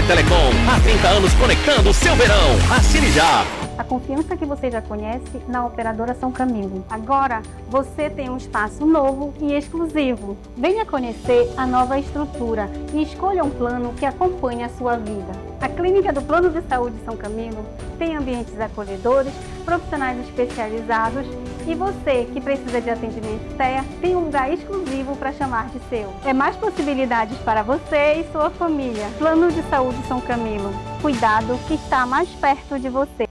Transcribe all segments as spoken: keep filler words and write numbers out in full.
Telecom, há trinta anos conectando o seu verão. Assine já! A confiança que você já conhece na Operadora São Camilo. Agora, você tem um espaço novo e exclusivo. Venha conhecer a nova estrutura e escolha um plano que acompanhe a sua vida. A Clínica do Plano de Saúde São Camilo tem ambientes acolhedores, profissionais especializados e você que precisa de atendimento T E A tem um lugar exclusivo para chamar de seu. É mais possibilidades para você e sua família. Plano de Saúde São Camilo. Cuidado que está mais perto de você.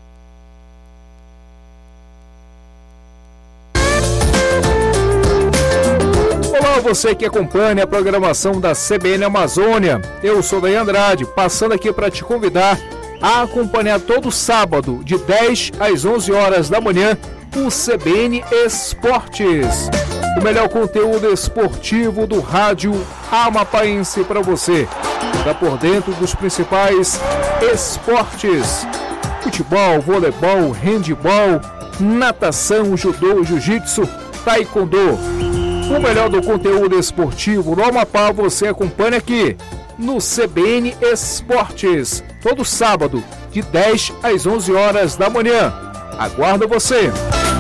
Olá, você que acompanha a programação da C B N Amazônia. Eu sou Daí Andrade, passando aqui para te convidar a acompanhar todo sábado, de dez às onze horas da manhã, o C B N Esportes. O melhor conteúdo esportivo do rádio amapaense para você. Está por dentro dos principais esportes: futebol, voleibol, handebol, natação, judô, jiu-jitsu, taekwondo. O melhor do conteúdo esportivo no Amapá você acompanha aqui no C B N Esportes, todo sábado, de dez às onze horas da manhã. Aguardo você!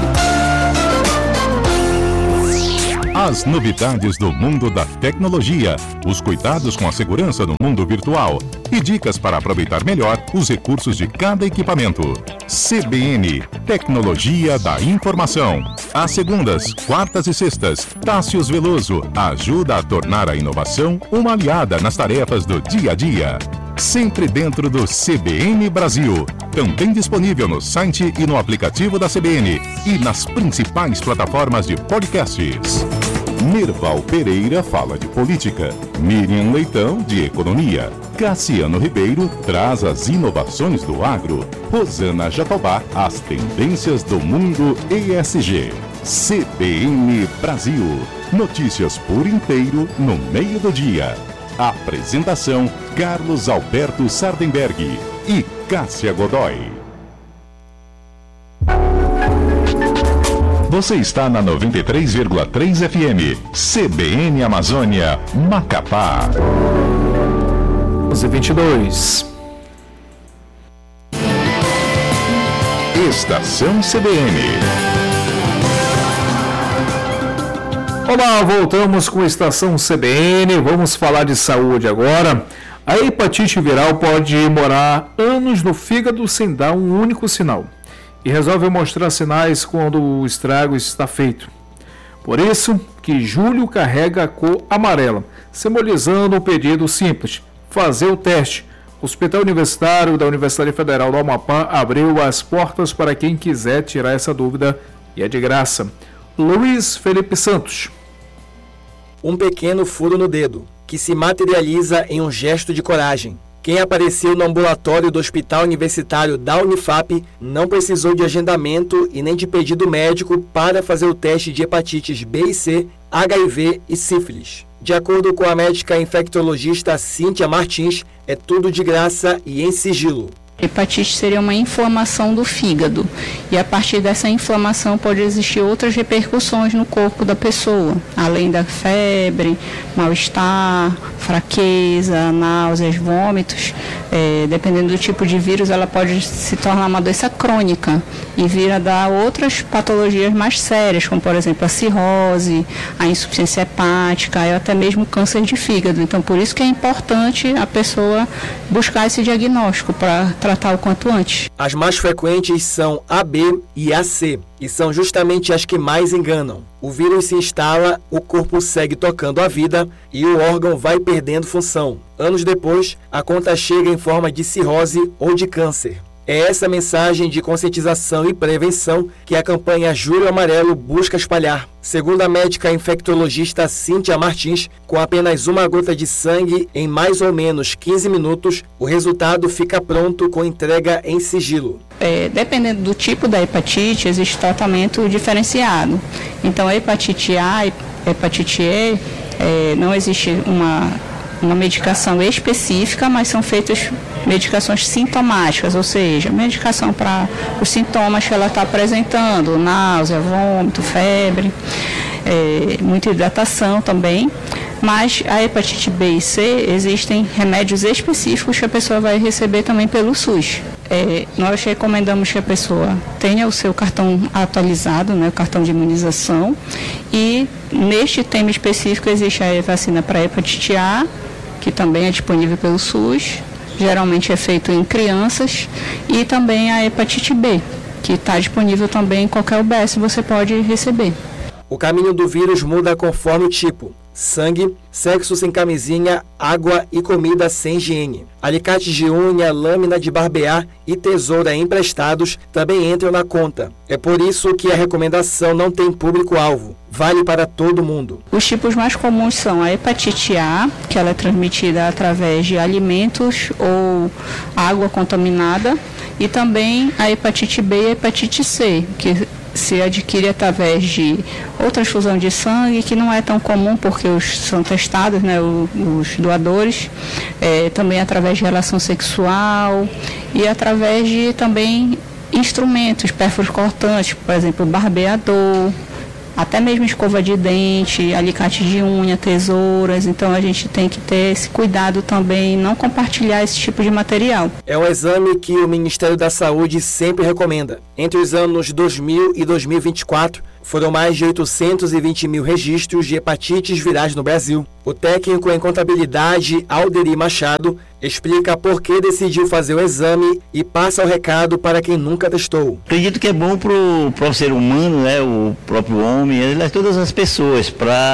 As novidades do mundo da tecnologia, os cuidados com a segurança no mundo virtual e dicas para aproveitar melhor os recursos de cada equipamento. C B N, Tecnologia da Informação. Às segundas, quartas e sextas, Tássius Veloso ajuda a tornar a inovação uma aliada nas tarefas do dia a dia. Sempre dentro do C B N Brasil. Também disponível no site e no aplicativo da C B N e nas principais plataformas de podcasts. Nerval Pereira fala de política, Miriam Leitão de economia, Cassiano Ribeiro traz as inovações do agro, Rosana Jatobá as tendências do mundo E S G. C B N Brasil, notícias por inteiro no meio do dia. Apresentação: Carlos Alberto Sardenberg e Cássia Godoy. Você está na noventa e três vírgula três F M, C B N Amazônia, Macapá. onze e vinte e dois. Estação C B N. Olá, voltamos com a Estação C B N. Vamos falar de saúde agora. A hepatite viral pode morar anos no fígado sem dar um único sinal e resolve mostrar sinais quando o estrago está feito. Por isso que julho carrega a cor amarela, simbolizando um pedido simples: fazer o teste. O Hospital Universitário da Universidade Federal do Amapá abriu as portas para quem quiser tirar essa dúvida e é de graça. Luiz Felipe Santos. Um pequeno furo no dedo, que se materializa em um gesto de coragem. Quem apareceu no ambulatório do Hospital Universitário da Unifap não precisou de agendamento e nem de pedido médico para fazer o teste de hepatites B e C, H I V e sífilis. De acordo com a médica infectologista Cíntia Martins, é tudo de graça e em sigilo. Hepatite seria uma inflamação do fígado e a partir dessa inflamação pode existir outras repercussões no corpo da pessoa, além da febre, mal-estar, fraqueza, náuseas, vômitos. É, dependendo do tipo de vírus, ela pode se tornar uma doença crônica e vir a dar outras patologias mais sérias, como por exemplo a cirrose, a insuficiência hepática e até mesmo câncer de fígado. Então por isso que é importante a pessoa buscar esse diagnóstico para tratar o quanto antes. As mais frequentes são A B e A C, e são justamente as que mais enganam. O vírus se instala, o corpo segue tocando a vida e o órgão vai perdendo função. Anos depois, a conta chega em forma de cirrose ou de câncer. É essa mensagem de conscientização e prevenção que a campanha Julho Amarelo busca espalhar. Segundo a médica infectologista Cíntia Martins, com apenas uma gota de sangue em mais ou menos quinze minutos, o resultado fica pronto com entrega em sigilo. É, dependendo do tipo da hepatite, existe tratamento diferenciado. Então, a hepatite A e hepatite E, é, não existe uma... uma medicação específica, mas são feitas medicações sintomáticas, ou seja, medicação para os sintomas que ela está apresentando, náusea, vômito, febre, é, muita hidratação também. Mas a hepatite B e C, existem remédios específicos que a pessoa vai receber também pelo SUS. É, nós recomendamos que a pessoa tenha o seu cartão atualizado, né, o cartão de imunização, e neste tema específico existe a vacina para hepatite A, que também é disponível pelo SUS, geralmente é feito em crianças, e também a hepatite B, que está disponível também em qualquer U B S, você pode receber. O caminho do vírus muda conforme o tipo: sangue, sexo sem camisinha, água e comida sem higiene. Alicates de unha, lâmina de barbear e tesoura emprestados também entram na conta. É por isso que a recomendação não tem público-alvo. Vale para todo mundo. Os tipos mais comuns são a hepatite A, que ela é transmitida através de alimentos ou água contaminada, e também a hepatite B e a hepatite C, que se adquire através de ou transfusão de sangue, que não é tão comum porque os são testados, né, os doadores, é, também através de relação sexual e através de também instrumentos, pérfuros cortantes, por exemplo, barbeador, até mesmo escova de dente, alicate de unha, tesouras. Então a gente tem que ter esse cuidado também, não compartilhar esse tipo de material. É um exame que o Ministério da Saúde sempre recomenda. Entre os anos dois mil e dois mil e vinte e quatro, foram mais de oitocentos e vinte mil registros de hepatites virais no Brasil. O técnico em contabilidade, Alderi Machado, explica por que decidiu fazer o exame e passa o recado para quem nunca testou. Acredito que é bom para o próprio ser humano, né, o próprio homem, todas as pessoas,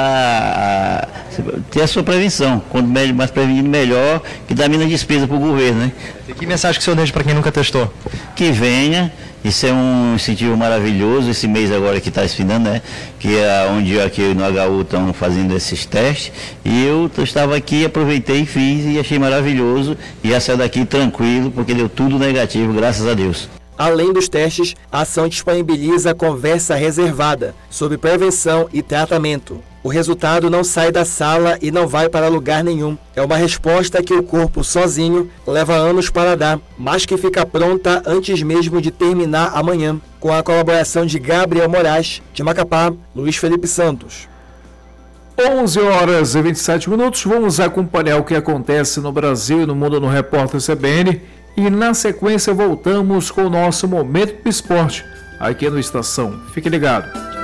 para ter a sua prevenção. Quanto mais prevenido, melhor, que dá menos despesa para o governo, né? E que mensagem que o senhor deixa para quem nunca testou? Que venha. Isso é um incentivo maravilhoso, esse mês agora que está esfindando, né? Que é onde aqui no H U estão fazendo esses testes. E eu estava aqui, aproveitei, fiz e achei maravilhoso. E já saí daqui tranquilo, porque deu tudo negativo, graças a Deus. Além dos testes, a ação disponibiliza conversa reservada sobre prevenção e tratamento. O resultado não sai da sala e não vai para lugar nenhum. É uma resposta que o corpo sozinho leva anos para dar, mas que fica pronta antes mesmo de terminar amanhã. Com a colaboração de Gabriel Moraes, de Macapá, Luiz Felipe Santos. onze horas e vinte e sete minutos. Vamos acompanhar o que acontece no Brasil e no mundo no Repórter C B N. E na sequência voltamos com o nosso Momento do Esporte, aqui no Estação. Fique ligado.